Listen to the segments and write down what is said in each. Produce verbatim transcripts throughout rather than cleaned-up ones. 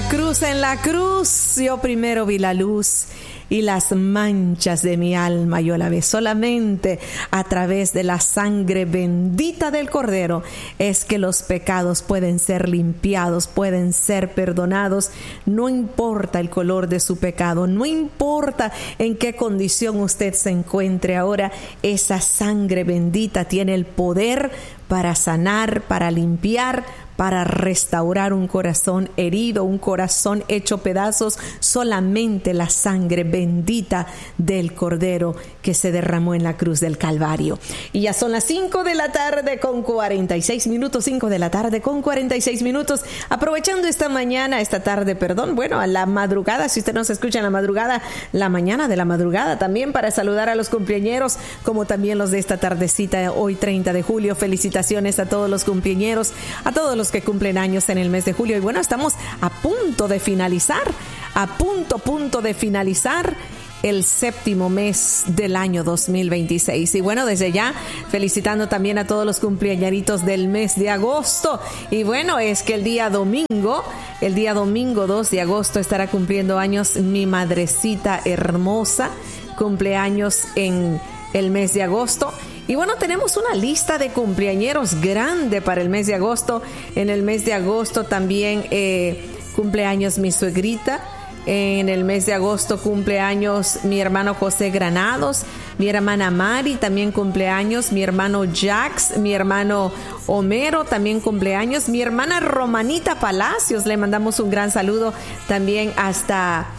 cruz, en la cruz, yo primero vi la luz y las manchas de mi alma yo la vi. Solamente a través de la sangre bendita del Cordero es que los pecados pueden ser limpiados, pueden ser perdonados. No importa el color de su pecado, no importa en qué condición usted se encuentre ahora, esa sangre bendita tiene el poder para sanar, para limpiar, para restaurar un corazón herido, un corazón hecho pedazos. Solamente la sangre bendita del Cordero que se derramó en la cruz del Calvario. Y ya son las cinco de la tarde con cuarenta y seis minutos, cinco de la tarde con cuarenta y seis minutos, aprovechando esta mañana, esta tarde, perdón, bueno, a la madrugada, si usted nos escucha en la madrugada, la mañana de la madrugada también, para saludar a los cumpleañeros, como también los de esta tardecita, hoy treinta de julio. Felicitaciones a todos los cumpleañeros, a todos los que cumplen años en el mes de julio. Y bueno, estamos a punto de finalizar, a punto, punto de finalizar el séptimo mes del año dos mil veintiséis. Y bueno, desde ya felicitando también a todos los cumpleañeritos del mes de agosto. Y bueno, es que el día domingo, el día domingo dos de agosto estará cumpliendo años mi madrecita hermosa, cumpleaños en el mes de agosto. Y bueno, tenemos una lista de cumpleañeros grande para el mes de agosto. En el mes de agosto también eh, cumpleaños mi suegrita. En el mes de agosto cumpleaños mi hermano José Granados, mi hermana Mari también cumpleaños, mi hermano Jax, mi hermano Homero también cumpleaños, mi hermana Romanita Palacios, le mandamos un gran saludo también hasta,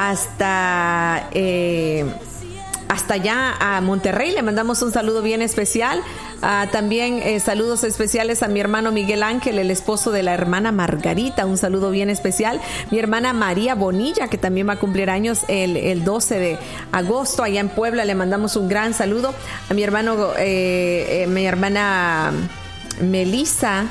hasta, eh, hasta allá a Monterrey. Le mandamos un saludo bien especial. Uh, también eh, saludos especiales a mi hermano Miguel Ángel, el esposo de la hermana Margarita. Un saludo bien especial. Mi hermana María Bonilla, que también va a cumplir años el, el doce de agosto allá en Puebla. Le mandamos un gran saludo. A mi hermano, eh, eh, mi hermana Melisa,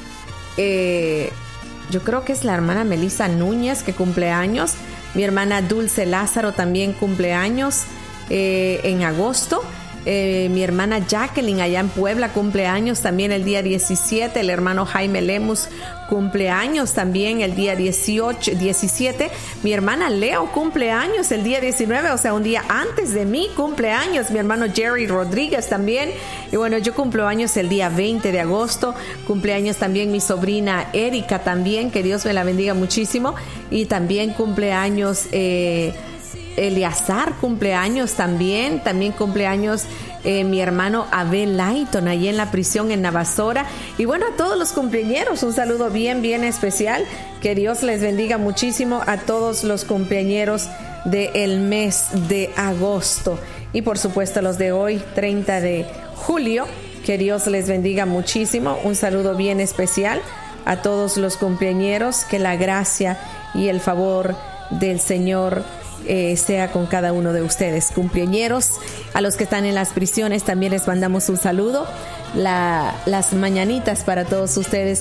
eh, yo creo que es la hermana Melisa Núñez, que cumple años. Mi hermana Dulce Lázaro también cumple años eh, en agosto. Eh, mi hermana Jacqueline allá en Puebla cumple años también el día diecisiete. El hermano Jaime Lemus cumple años también el día dieciocho, diecisiete. Mi hermana Leo cumple años el día diecinueve, o sea, un día antes de mí cumple años. Mi hermano Jerry Rodríguez también. Y bueno, yo cumplo años el día veinte de agosto. Cumpleaños también mi sobrina Erika también, que Dios me la bendiga muchísimo. Y también cumpleaños eh, Eleazar, cumpleaños también, también cumpleaños eh, mi hermano Abel Layton, allí en la prisión en Navasora. Y bueno, a todos los cumpleañeros, un saludo bien, bien especial. Que Dios les bendiga muchísimo a todos los cumpleañeros del mes de agosto. Y por supuesto los de hoy, treinta de julio, que Dios les bendiga muchísimo. Un saludo bien especial a todos los cumpleañeros. Que la gracia y el favor del Señor Eh, sea con cada uno de ustedes, cumpleañeros. A los que están en las prisiones también les mandamos un saludo. La, las mañanitas para todos ustedes